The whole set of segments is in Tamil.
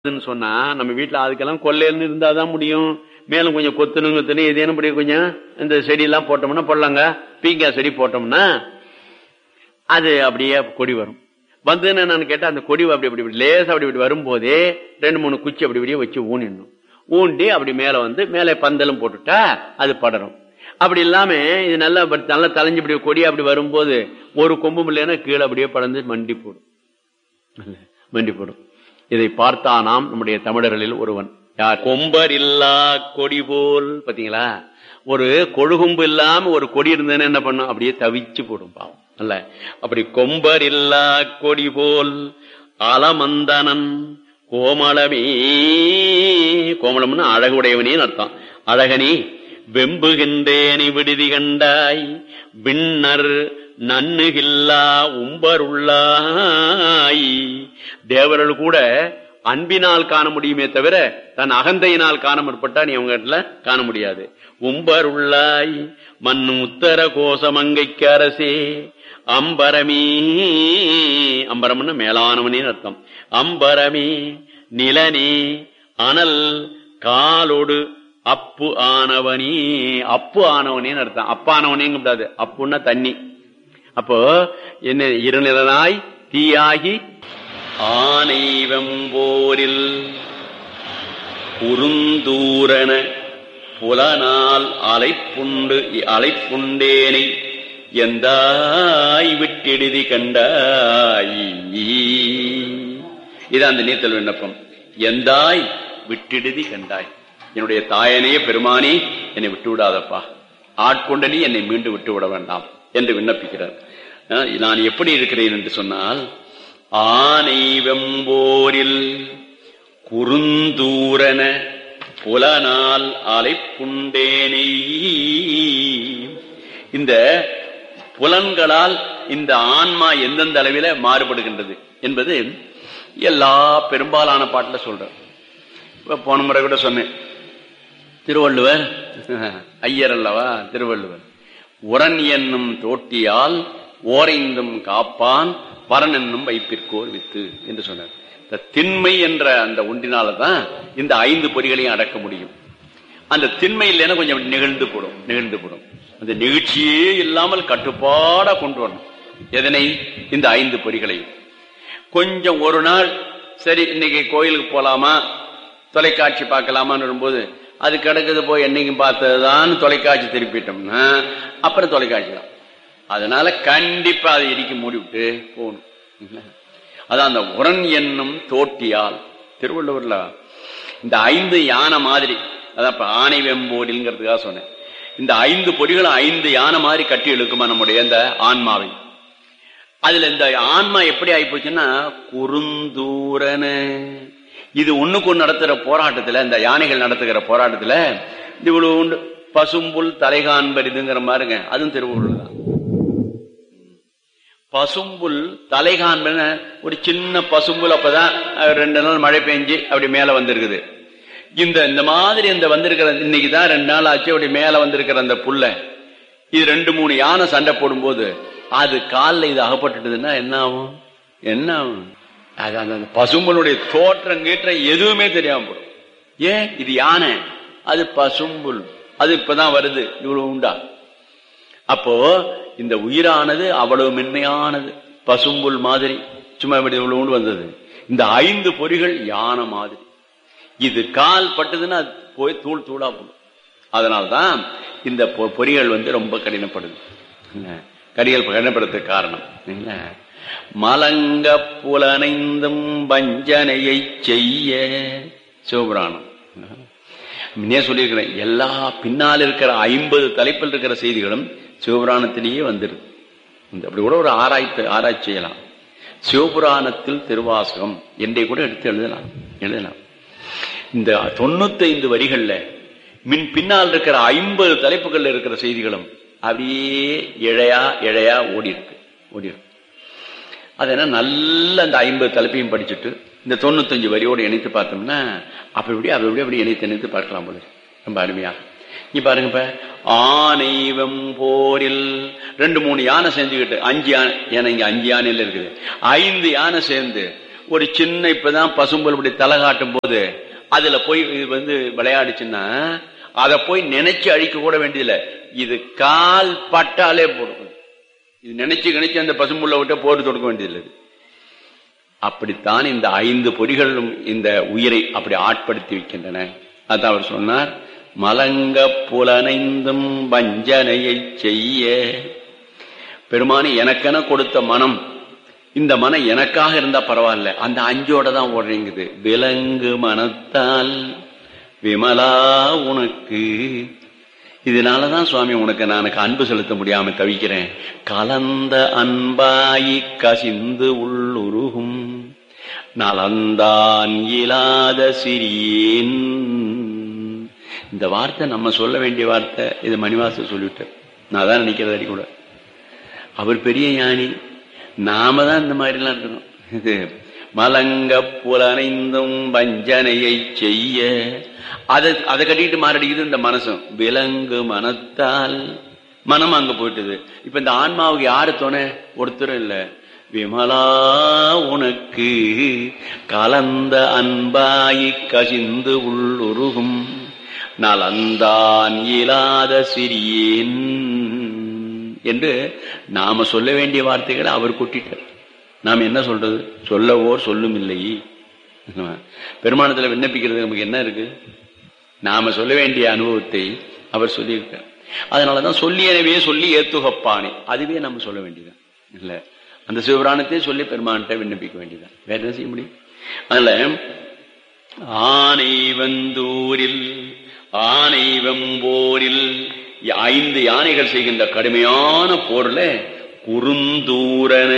சொன்னா நம்ம வீட்டுல அதுக்கெல்லாம் கொள்ளையில இருந்தாதான் முடியும். மேலும் கொஞ்சம் கொத்துணு ஏதேனும் கொஞ்சம் இந்த செடி எல்லாம் போட்டோம்னா போடலாங்க. பீங்காய் செடி போட்டோம்னா அது அப்படியே கொடி வரும். வந்துன்னு நான் கேட்டா அந்த கொடி அப்படி அப்படி லேசா அப்படி இப்படி வரும்போதே 2-3 குச்சி அப்படி இப்படியே வச்சு ஊனிடணும். ஊண்டி அப்படி மேல வந்து மேலே பந்தலும் போட்டுட்டா அது படரும். அப்படி இல்லாம இது நல்லா நல்லா தலைஞ்சு இப்படி கொடி அப்படி வரும்போது ஒரு கொம்பு இல்லைன்னா கீழே அப்படியே படர்ந்து மண்டி போடும். மண்டி போடும். இதை பார்த்தா நாம் நம்முடைய தமிழர்களில் ஒருவன் யார்? கொம்பர் இல்லா கொடி போல். பாத்தீங்களா, ஒரு கொழுகும்பு இல்லாம ஒரு கொடி இருந்ததுன்னு என்ன பண்ணும், அப்படியே தவிச்சு போடும் பாவம். அல்ல, அப்படி கொம்பர் இல்லா கொடி போல் அலமந்தனன் கோமளமே. கோமளம்னு அழகுடையவனே அர்த்தம். அழகனே வெம்புகின்றேனை விடுதி கண்டாய் விண்ணர் நன்னுகில்லா உம்பருள்ளாய். தேவர்கள் கூட அன்பினால் காண முடியுமே தவிர தன் அகந்தையினால் காண முற்பட்டா நீ அவங்க இடத்துல காண முடியாது. உம்பருள்ளாய் மண்ணு உத்தர கோசமங்கைக்கு அரசே அம்பரமே. அம்பரம்னு மேலானவனே அர்த்தம். அம்பரமே நிலனே அனல் காலோடு அப்பு ஆனவனே. அப்பு ஆனவனே அர்த்தம். அப்பானவனே கூடாது. அப்புன்னா தண்ணி. அப்போ என்ன, இருநிலனாய் தீயாகி ஆனைவம்போரில் குறுந்தூரன புலனால் அலைப்புண்டேனை எந்தாய் விட்டெடுதி கண்டாய். இது அந்த நீத்தல் விண்ணப்பம். எந்தாய் விட்டெடுதி கண்டாய். என்னுடைய தாயனே பெருமானே என்னை விட்டு விடாதப்பா, ஆட்கொண்ட நீ என்னை மீண்டு விட்டு விட வேண்டாம் என்று விண்ணப்பிக்கிறார். நான் எப்படி இருக்கிறேன் என்று சொன்னால், ஆனை வெம்போரில் குறுந்தூரன புலனால் அலைப்புண்டேனை. இந்த புலன்களால் இந்த ஆன்மா எந்தெந்த அளவில மாறுபடுகின்றது என்பது எல்லா பெரும்பாலான பாட்டுல சொல்றேன். போன முறை கூட சொன்னேன், திருவள்ளுவர் ஐயர் அல்லவா திருவள்ளுவர், உரன் என்னும் தோட்டியால் ஓரைந்தும் காப்பான் பரன் என்னும் வைப்பிற்கோர் வித்து என்று சொன்னார். இந்த திண்மை என்ற அந்த ஒன்றினாலதான் இந்த 5 பொறிகளையும் அடக்க முடியும். அந்த திண்மை இல்லைன்னா கொஞ்சம் நிகழ்ந்து போடும். அந்த நிகழ்ச்சியே இல்லாமல் கட்டுப்பாடா கொண்டு வரணும். எதனை? இந்த 5 பொறிகளையும். கொஞ்சம் ஒரு நாள் சரி இன்னைக்கு கோயிலுக்கு போலாமா, தொலைக்காட்சி பார்க்கலாமான்னு வரும்போது அது கிடக்குது போய் என்னைக்கும் பார்த்ததுதான் தொலைக்காட்சி திருப்பிட்டோம்னா அப்புறம் தொலைக்காட்சி தான். அதனால கண்டிப்பா அதை இடிக்க மூடிவிட்டு போகணும். அதான் அந்த உரன் என்னும் தோட்டியால். திருவள்ளுவர்ல இந்த 5 யானை மாதிரி, அதான் ஆனை வெம்போடிங்கிறதுக்காக சொன்னேன். இந்த 5 பொறிகளும் 5 யானை மாதிரி கட்டி இழுக்குமா நம்முடைய இந்த ஆன்மாவை. அதுல இந்த ஆன்மா எப்படி ஆயிப்போச்சுன்னா குறுந்தூரன. இது ஒண்ணுக்கு ஒண்ணு நடத்துற போராட்டத்துல, இந்த யானைகள் நடத்துகிற போராட்டத்துல இவ்வளவு உண்டு. பசும்புல் தலைகாண்பரிதுங்கிற மாதிரிங்க, அதுவும் திருவள்ளுவர் தான். பசும்புல் தலைகாண்பன ஒரு சின்ன பசும்புல், அப்பதான் 2 நாள் மழை பெஞ்சு அப்படி மேல வந்திருக்குது. இந்த மாதிரி இந்த வந்திருக்கிற இன்னைக்குதான் 2 நாள் ஆச்சு அப்படி மேல வந்திருக்கிற அந்த புல்ல இது 2-3 யானை சண்டை போடும் போது அது காலில் இது அகப்பட்டுட்டுதுன்னா என்ன ஆகும்? அது அந்த பசும்புலுடைய தோற்றம் கீற்றம் எதுவுமே தெரியாம போடும். ஏன்? இது யானை, அது பசும்புல், அது இப்பதான் வருது, இவ்வளவு உண்டா. அப்போ இந்த உயிரானது அவ்வளவு மென்மையானது, பசும்புல் மாதிரி சும்மா இவ்வளவு வந்தது. இந்த 5 பொறிகள் யானை மாதிரி. இது கால் பட்டதுன்னா போய் தூள் தூளா போடும். அதனால்தான் இந்த பொறிகள் ரொம்ப கடினப்படுது. கடினப்படுறதுக்கு காரணம் மலங்க புலனைந்தும் வஞ்சனையை செய்ய. சிவபுராணம் முன்னே சொல்லியிருக்கிறேன், எல்லா பின்னால் இருக்கிற 50 தலைப்பில் இருக்கிற செய்திகளும் சிவபுராணத்திலேயே வந்துருது. அப்படி கூட ஒரு ஆராய்ச்சி செய்யலாம். சிவபுராணத்தில் திருவாசகம் என்றை கூட எடுத்து எழுதலாம். இந்த 95 வரிகள்ல பின்னால் இருக்கிற 50 தலைப்புகள்ல இருக்கிற செய்திகளும் அப்படியே இழையா ஓடி இருக்கு. அதனால நல்ல அந்த 50 தலைப்பையும் படிச்சுட்டு இந்த 95 வரியோடு இணைத்து பார்த்தோம்னா அப்படி இணைத்து பார்க்கலாம் போல. ரொம்ப அருமையாக. நீ பாருங்க, இப்ப ஆனைவம் போரில் 2-3 யானை செஞ்சுக்கிட்டு 5 யானை, ஏன்னா இங்க 5 யானையில இருக்குது, 5 யானை சேர்ந்து ஒரு சின்ன இப்பதான் பசும்புல் இப்படி தலை காட்டும் போது அதுல போய் விளையாடுச்சுன்னா அதை போய் நினைச்சு அழிக்க கூட வேண்டியதில்லை. இது கால் பட்டாலே போடும். இது நினைச்சு அந்த பசும்புல்ல விட்டு போட்டு தொடுக்க வேண்டியதில்லை. அப்படித்தான் இந்த 5 பொறிகளும் இந்த உயிரை அப்படி ஆட்படுத்தி வைக்கின்றன. அதான் அவர் சொன்னார், மலங்க புலனைந்தும் வஞ்சனையை செய்ய. பெருமானி எனக்கென கொடுத்த மனம், இந்த மனம் எனக்காக இருந்தா பரவாயில்ல, அந்த 5ஓட தான் ஓடுறீங்குது. விலங்கு மனத்தால் விமலா உனக்கு. இதனாலதான் சுவாமி உனக்கு நான் அன்பு செலுத்த முடியாம தவிக்கிறேன். கலந்த அன்பாயி கசிந்து உள்ளுருகும் நலந்தான் இயலாத சிறியேன். இந்த வார்த்தை நம்ம சொல்ல வேண்டிய வார்த்தை. இது மணிவாசர் சொல்லிவிட்டார். நான் தான் நினைக்கிறது அடி கூட. அவர் பெரிய ஞானி, நாம தான் இந்த மாதிரி எல்லாம் இருக்கணும். இது மலங்க புலனைந்தும் வஞ்சனையை செய்ய, அதை கட்டிட்டு மாரடிக்குது இந்த மனசும். விலங்கு மனத்தால் மனம் அங்க போயிட்டுது. இப்ப இந்த ஆன்மாவுக்கு யாரு துணை? ஒருத்தரும் இல்ல. விமலா உனக்கு கலந்த அன்பாயி கசிந்து உள்ளுருகும் நலந்தான் இயலாத சிறியேன் என்று நாம சொல்ல வேண்டிய வார்த்தைகளை அவர் கொட்டிட்டார். நாம் என்ன சொல்றது? சொல்லவோர் சொல்லும் இல்லை. பெருமானத்துல விண்ணப்பிக்கிறது நமக்கு என்ன இருக்கு? நாம சொல்ல வேண்டிய அனுபவத்தை அவர் சொல்லியிருக்கார். அதனாலதான் சொல்லியனவே சொல்லி ஏத்துகப்பானே, அதுவே நம்ம சொல்ல வேண்டியதான் இல்ல. அந்த சிவபுராணத்தையே சொல்லி பெருமான்கிட்ட விண்ணப்பிக்க வேண்டியதான். வேற என்ன செய்ய முடியும்? அதனால ஆனை வந்தூரில் ஆனை வெம்போரில் 5 யானைகள் செய்கின்ற கடுமையான போர்ல குறுந்தூரன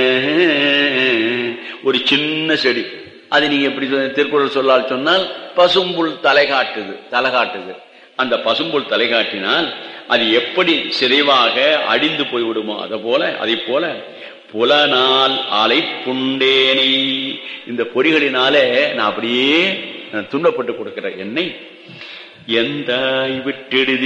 ஒரு சின்ன செடி, அது நீங்க எப்படி திருக்குறள் சொல்லால் சொன்னால் பசும்புல் தலை காட்டுது. அந்த பசும்புல் தலை காட்டினால் அது எப்படி சிறைவாக அடிந்து போய்விடுமோ அதை போல புலனால் அலை புண்டேனை, இந்த பொறிகளினாலே நான் அப்படியே துன்பப்பட்டு கொடுக்கிற என்னை எந்தாய் விட்டெடுதி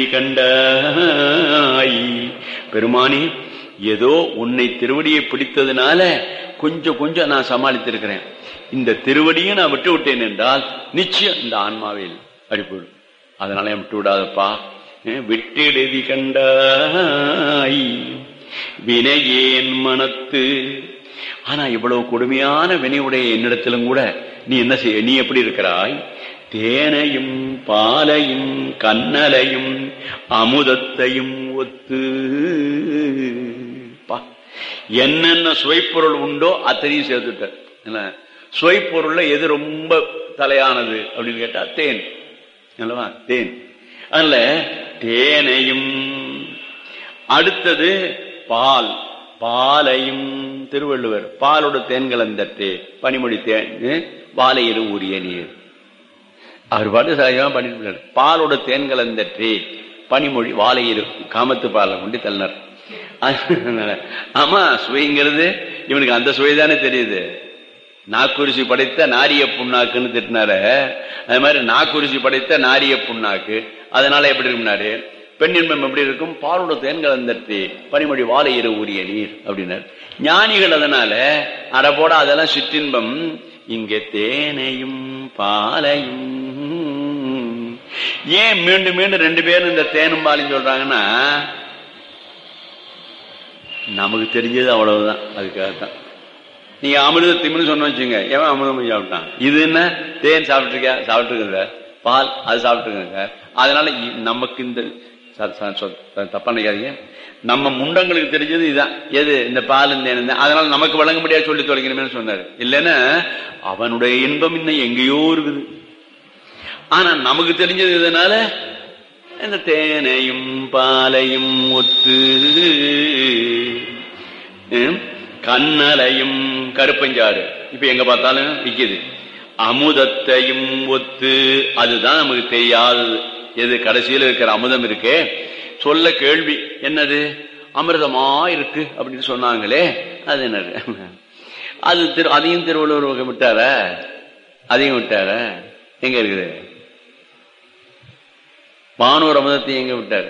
கண்டாய். பெருமானி, ஏதோ உன்னை திருவடியை பிடித்ததுனால கொஞ்சம் நான் சமாளித்திருக்கிறேன். இந்த திருவடியை நான் விட்டு விட்டேன் என்றால் நிச்சயம் இந்த ஆன்மாவில் அடிப்படும். அதனால விட்டு விடாதப்பா. விட்டெடுதி கண்டாய் வினையேன் மனத்து. ஆனா இவ்வளவு கொடுமையான வினையுடைய என்னிடத்திலும் கூட நீ என்ன செய்ய? நீ எப்படி இருக்கிறாய்? தேனையும் பாலையும் கண்ணலையும் அமுதத்தையும் ஒத்து. என்னென்ன சுவைப்பொருள் உண்டோ அத்தனையும் சேர்த்துட்ட. சுவைப்பொருள்ல எது ரொம்ப தலையானது அப்படின்னு கேட்டா தேன் அல்லவா? தேன். அதனால தேனையும், அடுத்தது பால், பாலையும் திருவள்ளுவர் பாலோட தேன் கலந்தற்றே பனிமொழி தேன் வாழையிரு உரிய நீர். அவர் பாட்டு சாயமா பண்ணிட்டு பாலோட தேன் கலந்தற்றே பனிமொழி வாழையிரு காமத்து பாலை கொண்டு தள்ளினார். ஆமா, சுவைங்கிறது இவனுக்கு அந்த சுவைதானே தெரியுது. நாக்குரிசி படைத்த நாரிய புண்ணாக்குன்னு திட்டினார, அது மாதிரி நாக்குரிசி படைத்த நாரிய புண்ணாக்கு. அதனால எப்படி இருக்கும்னாரு, பெண் இன்பம் எப்படி இருக்கும்? பாலோட தேன் கலந்தற்றே பனிமொழி வாழையிரு உரிய நீர் அப்படின்னாரு. ஞானிகள் அதனால அடப்போட அதெல்லாம் சிற்றின்பம், இங்கே தேனையும் பாலையும். ஏன் மீண்டும் 2 பேரும் இந்த தேனும் பாலையும் சொல்றாங்கன்னா, நமக்கு தெரிஞ்சது அவ்வளவுதான். அதுக்காகத்தான் நீங்க அமிர்த திமின்னு சொன்ன வச்சுங்க, ஏன் அமிர்தம் சாப்பிட்டான்? இது என்ன தேன் சாப்பிட்டுருக்க பால் அது சாப்பிட்டுருக்க. அதனால நமக்கு இந்த தப்பா நினைக்காதீங்க, நம்ம முண்டங்களுக்கு தெரிஞ்சது இதுதான். எது? இந்த பால் தேன். அதனால நமக்கு வழங்க முடியாது சொல்லி தொலைக்கணுமே சொன்னாரு. இல்லைன்னா அவனுடைய இன்பம் இன்னும் எங்கேயோ இருக்குது. ஆனா நமக்கு தெரிஞ்சது இதனால இந்த தேனையும் பாலையும் ஒத்து, கண்ணலையும் கருப்பஞ்சாறு இப்ப எங்க பார்த்தாலும் விக்குது. அமுதத்தையும் ஒத்து, அதுதான் நமக்கு தெரியாதது. எது? கடைசியில் இருக்கிற அமுதம் இருக்கே, சொல்ல கேள்வி என்னது? அமிர்தமா இருக்கு அப்படின்னு சொன்னாங்களே, அது என்னது? அது அதையும் திருவள்ளுவர் விட்டார, அதையும் விட்டார. எங்க இருக்குது? வானூர் அமுதத்தை எங்க விட்டாரு?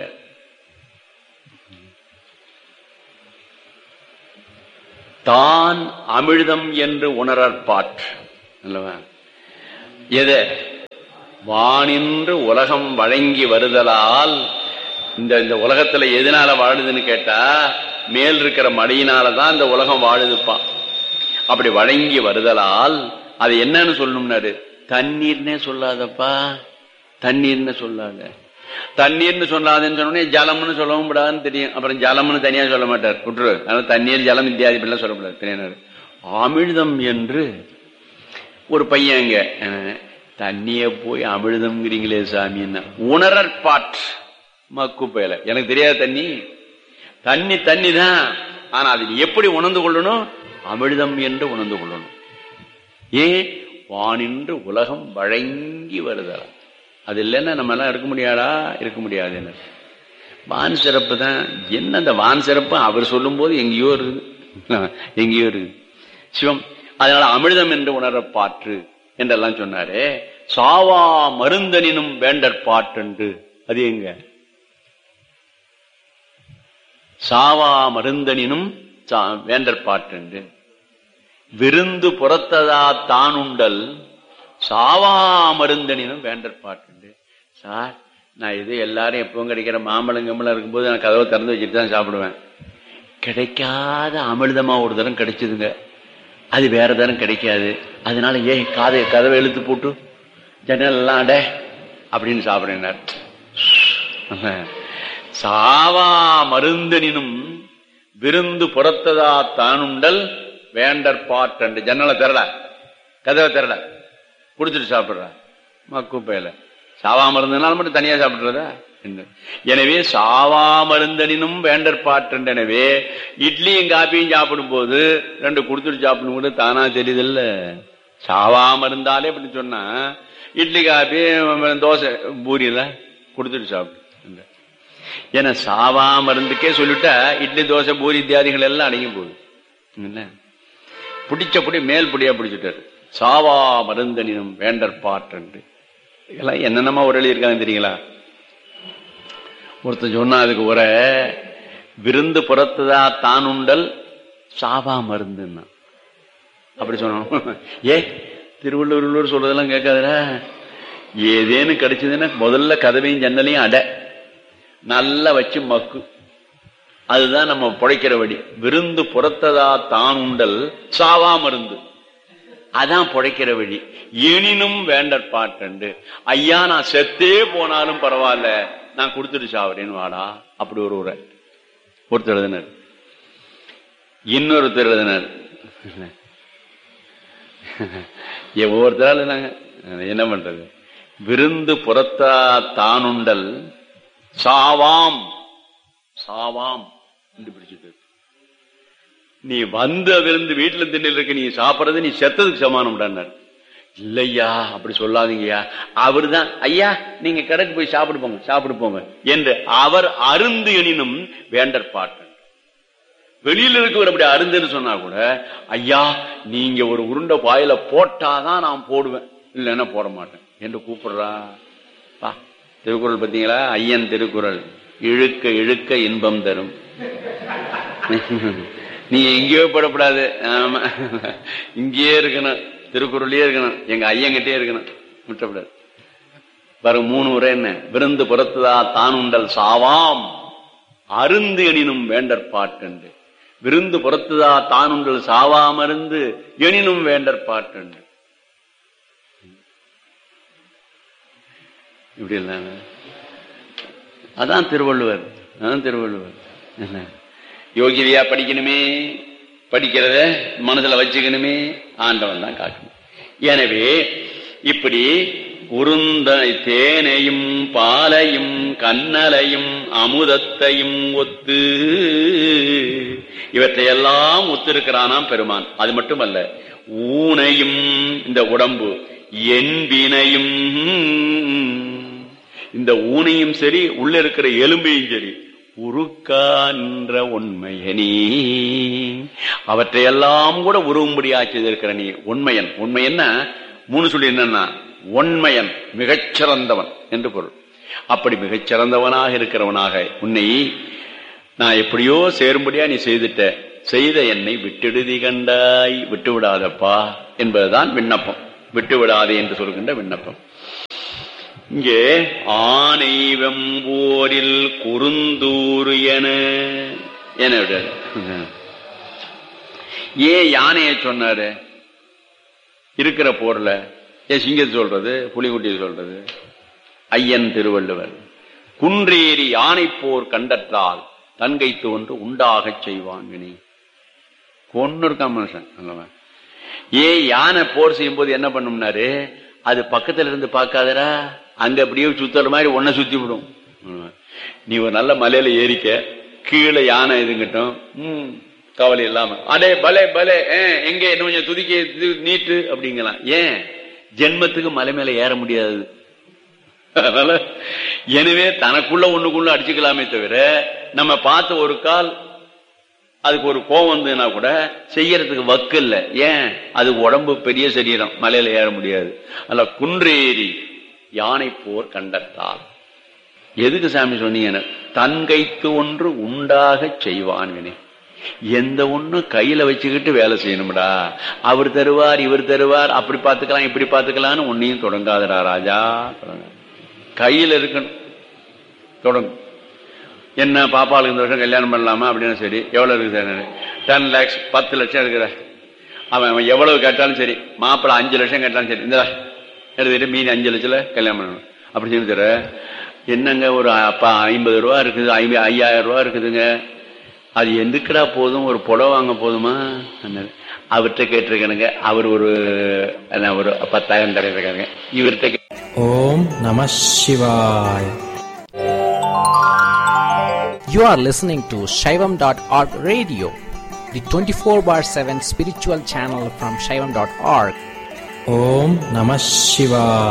தான் அமிழ்தம் என்று உணரற்பாற்று. அல்லவா? எது வானின்று உலகம் வழங்கி வருதலால், இந்த உலகத்துல எதனால வாழுதுன்னு கேட்டா மேல் இருக்கிற மடியினாலதான் இந்த உலகம் வாழுதுப்பான். அப்படி வழங்கி வருதலால் அது என்னன்னு சொல்லணும்னாரு, தண்ணீர்னே சொல்லாதப்பா, தண்ணீர்னு சொல்லாத. தண்ணீர்னு சொல்லாதுன்னு சொன்னோடனே ஜலம்னு சொல்லவும் கூடாதுன்னு தெரியும். அப்புறம் ஜலம்னு தனியா சொல்ல மாட்டார், விட்டுரு. அதனால தண்ணீர் ஜலம் இத்தியாதி இப்படிலாம் சொல்லக்கூடாது. தெரியாது. அமிழ்தம் என்று ஒரு பையன் இங்க, தண்ணிய போய் அமிழ்தம்ங்கிறீங்களே சாமி, என்ன உணரற்பாட் மக்கு பயல. எனக்கு தெரியாது தண்ணி, தண்ணி தண்ணி தான். ஆனா அது எப்படி உணர்ந்து கொள்ளணும்? அமிழ்தம் என்று உணர்ந்து கொள்ளணும். ஏன்? வானின்று உலகம் வழங்கி வருதா. அது இல்லைன்னா நம்ம எல்லாம் இருக்க முடியாதா? இருக்க முடியாது. என்ன வான் சிறப்பு தான். என்ன அந்த வான் சிறப்பு அவர் சொல்லும் போது எங்கேயோ இருக்குது, எங்கேயோ இருக்குது சிவம். அதனால அமிழ்தம் என்று உணரப்பாற்று என்றெல்லாம் சொன்னாரு. சாவா மருந்தனினும் வேண்டற்பாட்டு, அது எங்க? சாவா மருந்தனினும் வேண்டற்பாட்டு. விருந்து புறத்ததா தானுண்டல் சாவா மருந்தனினும் வேண்டற்பாட்டு. சார், நான் இது எல்லாரும் எப்பவும் கிடைக்கிற மாம்பழம் கம்பளம் இருக்கும்போது நான் கதவை திறந்து வச்சுட்டு தான் சாப்பிடுவேன். கிடைக்காத அமிர்தமா ஒரு தரம் கிடைச்சதுங்க, அது வேற தரம் கிடைக்காது. அதனால கதவை இழுத்து போட்டு ஜன்னல் எல்லாம் அட அப்படின்னு சாப்பிடுறார். சாவா மருந்தனினும் விருந்து புறத்ததா தானுண்டல் வேண்டற்பாட்டு. ஜன்னலை திறல, கதவை திறல, குடிச்சிட்டு சாப்பிடுற மக்கு பயல. சாவா மருந்துனால மட்டும் தனியா சாப்பிடுறதா? எனவே சாவா மருந்தனினும் வேண்டற்பாட்டு. எனவே இட்லியும் காப்பியும் சாப்பிடும் போது ரெண்டு குடுத்துட்டு சாப்பிடும் கூட தானா தெரியுதில்ல. சாவா மருந்தாலே அப்படி சொன்னா இட்லி காப்பி தோசை பூரியில குடுத்துட்டு சாப்பிடு. ஏன்னா சாவா மருந்துக்கே சொல்லிட்டா இட்லி தோசை பூரி இத்தியாதிகள் எல்லாம் அடங்கி போகுது. பிடிச்ச புடி மேல் புடியா பிடிச்சிட்டாரு. சாவா மருந்தனினும் வேண்டற்பாட்டு. இதெல்லாம் என்னென்னமா ஒரு எழுதியிருக்காங்க தெரியுங்களா? ஒருத்தர் சொன்னா அதுக்கு ஒரு விருந்து புறத்துதா தானுண்டல் சாவா மருந்துன்னா அப்படி சொன்னோம். திருவள்ளுவர் சொல்றதெல்லாம் கேட்காதுடா. ஏதேன்னு கிடைச்சதுன்னா முதல்ல கதவையும் ஜன்னலையும் அட நல்லா வச்சு மக்கு, அதுதான் நம்ம புழைக்கிற வழி. விருந்து புறத்ததா தானுண்டல் சாவா மருந்து, அதான் புழைக்கிற வழி. எனினும் வேண்டற்பாட்டு. ஐயா, நான் செத்தே போனாலும் பரவாயில்ல, நான் கொடுத்துட்டு சாவறேன்னு வாடா. அப்படி ஒருத்தர் எழுதினார். இன்னொருத்தர் எழுதினார். ஒவ்வொருத்தரால் என்ன பண்றது? விருந்து புறத்தா தானுண்டல் சாவாம் சாவாம் என்று பிடிச்சிட்டு, நீ வந்து அதிலிருந்து வீட்டுல திண்ணில் இருக்க நீ சாப்பிடறது நீ செத்ததுக்கு சமானம். இல்லையா, அப்படி சொல்லாதீங்கய்யா. அவரு தான் ஐயா நீங்க கடைக்கு போய் சாப்பிடு போங்க என்று அவர் அருந்து எனினும் வேண்டற்பாட்டு. வெளியில இருக்கவர் அப்படி அருந்துன்னு சொன்னா கூட, ஐயா நீங்க ஒரு உருண்டை பாயில போட்டாதான் நான் போடுவேன், இல்லைன்னா போட மாட்டேன் என்று கூப்பிடுறா. திருக்குறள் பார்த்தீங்களா? ஐயன் திருக்குறள், இழுக்க இழுக்க இன்பம் தரும். நீ எங்கேயோ படப்படாது, இங்கேயே இருக்கணும், திருக்குறளே இருக்கணும், எங்க ஐயங்கிட்டே இருக்கணும், விட்டப்படாது. வரும் 3 உரை என்ன? விருந்து புறத்துதா தானுண்டல் சாவாம் அருந்து எனினும் வேண்டற்பாட்டு. விருந்து புறத்துதா தானுண்டல் சாவா மருந்து எனினும் வேண்டற்பாட்டு. இப்படி இல்ல, அதான் திருவள்ளுவர். யோகிதையா படிக்கணுமே, படிக்கிறத மனசுல வச்சுக்கணுமே, ஆண்டவன் தான் காக்கணும். எனவே இப்படி உருந்த தேனையும் பாலையும் கண்ணலையும் அமுதத்தையும் ஒத்து இவற்றையெல்லாம் ஒத்திருக்கிறானாம் பெருமான். அது மட்டுமல்ல, ஊனையும் இந்த உடம்பு என்பினையும், இந்த ஊனையும் சரி உள்ள இருக்கிற எலும்பையும் சரி உருக்கான்ற உண்மையனி, அவற்றையெல்லாம் கூட உருவும்படி ஆக்கியிருக்கிற நீ உண்மையன். உண்மையன்னா 3 சொல்லி என்னன்னா, உண்மையன் மிகச்சிறந்தவன் என்று பொருள். அப்படி மிகச்சிறந்தவனாக இருக்கிறவனாக உன்னை நான் எப்படியோ சேரும்படியா நீ செய்த என்னை விட்டுடுதி கண்டாய், விட்டு விடாதப்பா என்பதுதான் விண்ணப்பம். விட்டு விடாதே என்று சொல்கின்ற விண்ணப்பம். இங்கே ஆனை வெம்போரில் குறுந்தூறு என விடாது. ஏன் யானையை சொன்னாரு இருக்கிற போர்ல? ஏன் சிங்கத்தை சொல்றது, புலிகுட்டியை சொல்றது? ஐயன் திருவள்ளுவர் குன்றேறி யானை போர் கண்டற்றால் தன்கை தோன்று உண்டாக செய்வான் வினை. கொன்னு இருக்கான் மனுஷன். ஏன் யானை போர் செய்யும் போது என்ன பண்ணும்னாரு, அது பக்கத்துல இருந்து பார்க்காதரா, அங்க அப்படியே சுத்துற மாதிரி ஒன்ன சுத்தி விடும். நீ ஒரு நல்ல மலையில ஏறிக்க, கீழே யானை இதுங்கிட்டும் கவலை இல்லாம அடே பலே பலே எங்க என்ன கொஞ்சம் துதிக்க நீட்டு அப்படிங்கலாம். ஏன் ஜென்மத்துக்கு மலை மேல ஏற முடியாது. அதனால எனவே தனக்குள்ள ஒண்ணுக்குள்ள அடிச்சுக்கலாமே தவிர நம்ம பார்த்த ஒரு கால் அதுக்கு ஒரு கோவம் வந்ததுன்னா கூட செய்யறதுக்கு வக்கு இல்லை. ஏன்? அது உடம்பு பெரிய சரீரம், மலையில ஏற முடியாது. அல்ல குன்றேறி யானை போர் கண்டத்தால். எதுக்கு சாமி சொன்னீங்க? தன்கைத்து ஒன்று உண்டாக செய்வான்கனே. எந்த ஒண்ணு கையில வச்சுக்கிட்டு வேலை செய்யணும்டா. அவர் தருவார் இவர் தருவார், அப்படி பார்த்துக்கலாம் இப்படி பார்த்துக்கலான்னு ஒன்னையும் தொடங்காதடா ராஜா. கையில இருக்கணும். தொடங்கும். என்ன பாப்பாளுக்கு இந்த வருஷம் கல்யாணம் பண்ணலாமா அப்படின்னா சரி, எவ்வளவு இருக்கு சார்? 10 lakhs 10 லட்சம் இருக்கிற. அவன் எவ்வளவு கேட்டாலும் சரி, மாப்பிள்ளை 5 லட்சம் கேட்டாலும் சரி, இந்த எடுத்துக்கிட்டு மீன் 5 லட்சத்துல கல்யாணம் பண்ணணும் அப்படி சொல்லி தர. என்னங்க ஒரு 50 ரூபா இருக்குது, 5000 ரூபா இருக்குதுங்க, அது எதுக்குடா போதும், ஒரு புடவை வாங்க போதுமா? அவர்கிட்ட கேட்டிருக்கானுங்க. அவர் ஒரு 10,000 தரையிருக்காங்க. இவர்கிட்ட ஓம் நம சிவாய். You are listening to Shaivam.org radio, the 24/7 spiritual channel from Shaivam.org. Om Namah Shivaya.